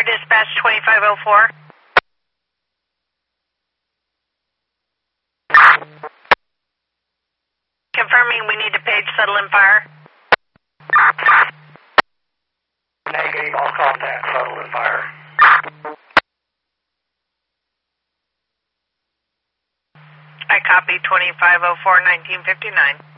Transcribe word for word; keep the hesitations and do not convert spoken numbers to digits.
Fire Dispatch twenty-five oh four. Confirming we need to page Settle and Fire. Negative, all contact, Settle and Fire. I copy twenty-five oh four, nineteen fifty-nine.